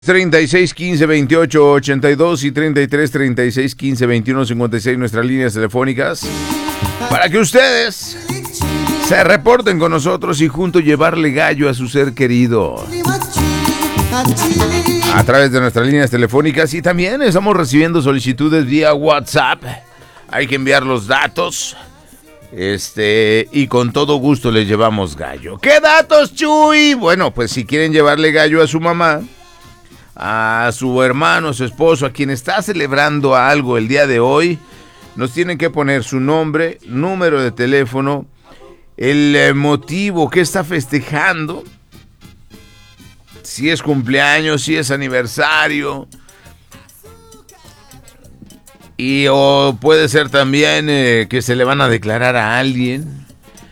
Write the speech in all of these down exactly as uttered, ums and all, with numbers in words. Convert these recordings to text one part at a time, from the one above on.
treinta y seis, quince, veintiocho, ochenta y dos y treinta y tres, treinta y seis, quince, veintiuno, cincuenta y seis, nuestras líneas telefónicas, para que ustedes se reporten con nosotros y juntos llevarle gallo a su ser querido a través de nuestras líneas telefónicas. Y también estamos recibiendo solicitudes vía WhatsApp. Hay que enviar los datos, este, y con todo gusto les llevamos gallo. ¿Qué datos, Chuy? Bueno, pues si quieren llevarle gallo a su mamá, a su hermano, a su esposo, a quien está celebrando algo el día de hoy, nos tienen que poner su nombre, número de teléfono, el eh, motivo que está festejando, si es cumpleaños, si es aniversario, y o puede ser también eh, que se le van a declarar a alguien,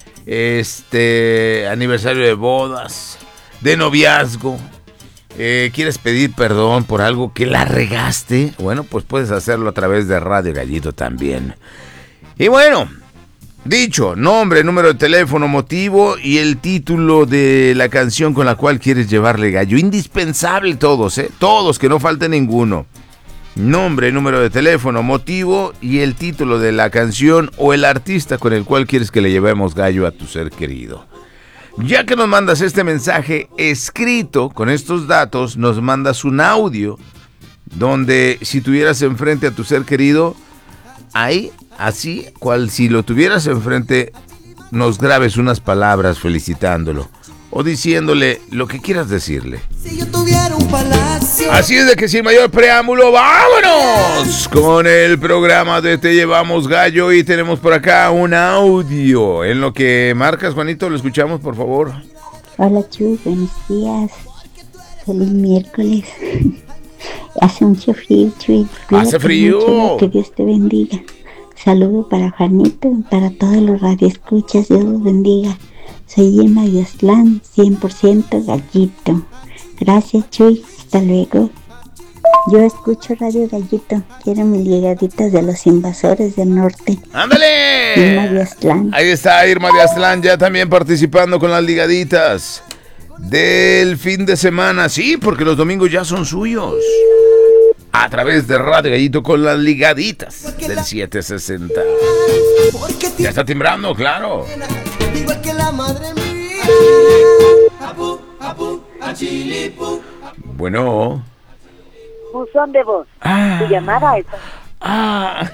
este, aniversario de bodas, de noviazgo. Eh, ¿Quieres pedir perdón por algo que la regaste? Bueno, pues puedes hacerlo a través de Radio Gallito también. Y bueno, dicho, nombre, número de teléfono, motivo y el título de la canción con la cual quieres llevarle gallo. Indispensable todos, ¿eh? Todos, que no falte ninguno. Nombre, número de teléfono, motivo y el título de la canción o el artista con el cual quieres que le llevemos gallo a tu ser querido. Ya que nos mandas este mensaje escrito con estos datos, nos mandas un audio donde si tuvieras enfrente a tu ser querido, ahí, así, cual si lo tuvieras enfrente, nos grabes unas palabras felicitándolo o diciéndole lo que quieras decirle. Si yo tuviera un palacio. Así es de que sin mayor preámbulo, ¡vámonos! Con el programa de Te Llevamos Gallo y tenemos por acá un audio. En lo que marcas, Juanito, lo escuchamos, por favor. Hola, Chuy, buenos días. Feliz miércoles. Hace mucho frío, Chuy. Cuídate. Hace frío. Mucho, que Dios te bendiga. Saludo para Juanito, para todos los radioescuchas, Dios los bendiga. Soy Emma de Aztlán, cien por ciento gallito. Gracias, Chuy. Hasta luego. Yo escucho Radio Gallito. Quiero mis ligaditas de los invasores del norte. ¡Ándale! Irma de Aztlán. Ahí está Irma de Aztlán, ya también participando con las ligaditas del fin de semana. Sí, porque los domingos ya son suyos. A través de Radio Gallito con las ligaditas del siete sesenta. Ya está timbrando, claro. Igual que la madre mía. Apu, apu, achilipu. Bueno. Buzón de voz. Ah. Tu llamada es. Ah.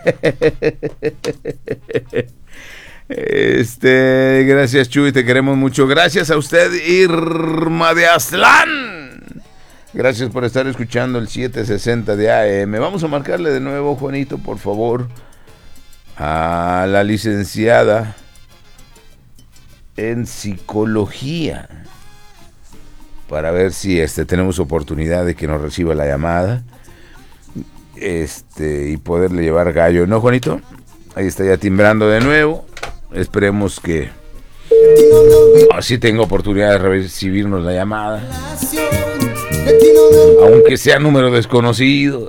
Este, gracias, Chuy, te queremos mucho. Gracias a usted, Irma de Aztlán. Gracias por estar escuchando el siete sesenta de A M. Vamos a marcarle de nuevo, Juanito, por favor, a la licenciada en psicología para ver si este tenemos oportunidad de que nos reciba la llamada, este, y poderle llevar gallo, ¿no, Juanito? Ahí está ya timbrando de nuevo. Esperemos que así tenga oportunidad de recibirnos la llamada, aunque sea número desconocido.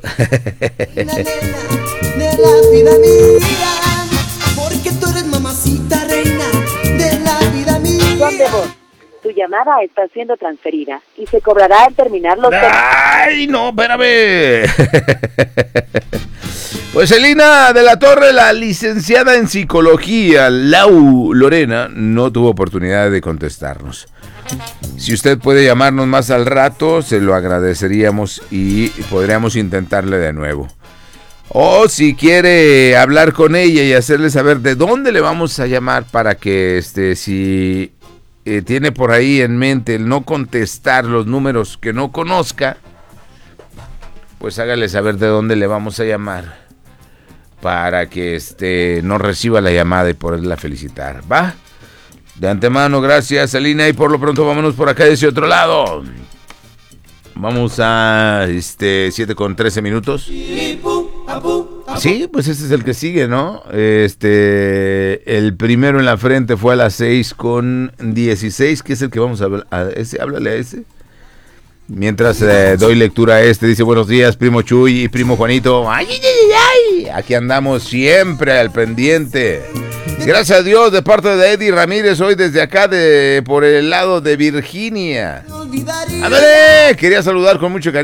Porque tú eres mamacita reina de la vida mía. Buzón de voz. Tu llamada está siendo transferida y se cobrará al terminar los... ¡Ay, no, espérame! Pues Elina de la Torre, la licenciada en psicología, Lau Lorena, no tuvo oportunidad de contestarnos. Si usted puede llamarnos más al rato, se lo agradeceríamos y podríamos intentarle de nuevo. O si quiere hablar con ella y hacerle saber de dónde le vamos a llamar para que, este, si eh, tiene por ahí en mente el no contestar los números que no conozca, pues hágale saber de dónde le vamos a llamar para que este no reciba la llamada y poderla felicitar. ¿Va? De antemano, gracias, Alina, y por lo pronto vámonos por acá de ese otro lado. Vamos a este siete con trece minutos. Sí, pues ese es el que sigue, ¿no? Este, el primero en la frente fue a las seis con dieciséis, que es el que vamos a hablar. ¿A ese? Háblale a ese. Mientras eh, doy lectura a este, dice: buenos días, primo Chuy y primo Juanito. Ay, ay, ay, ay. Aquí andamos siempre al pendiente Gracias a Dios, de parte de Eddie Ramírez, hoy desde acá, de por el lado de Virginia. ¡Ándale! Quería saludar con mucho cariño